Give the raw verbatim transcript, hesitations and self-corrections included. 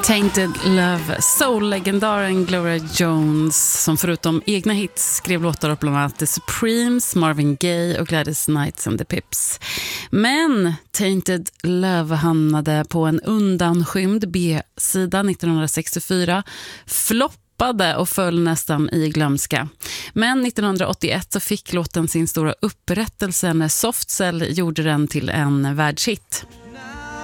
Tainted Love, soul-legendaren Gloria Jones som förutom egna hits skrev låtar åt bland annat The Supremes, Marvin Gaye och Gladys Knight and the Pips. Men Tainted Love hamnade på en undanskymd B-sida nittonhundrasextiofyra, floppade och föll nästan i glömska. Men nittonhundraåttioett så fick låten sin stora upprättelse när Soft Cell gjorde den till en världshit.